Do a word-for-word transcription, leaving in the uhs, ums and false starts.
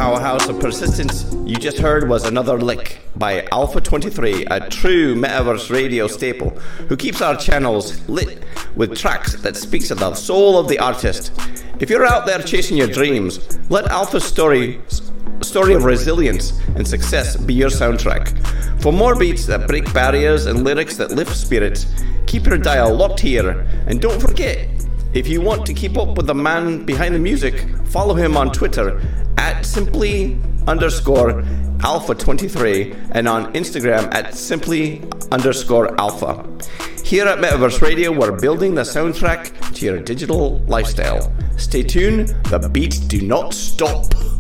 powerhouse of persistence you just heard was Another Lick by Alpha twenty-three, a true Metaverse radio staple who keeps our channels lit with tracks that speaks of the soul of the artist. If you're out there chasing your dreams, let Alpha's story, story of resilience and success be your soundtrack. For more beats that break barriers and lyrics that lift spirits, keep your dial locked here, and don't forget, if you want to keep up with the man behind the music, follow him on Twitter at simply underscore alpha twenty-three and on Instagram at simply underscore alpha. Here at Metaverse Radio, we're building the soundtrack to your digital lifestyle. Stay tuned, the beats do not stop.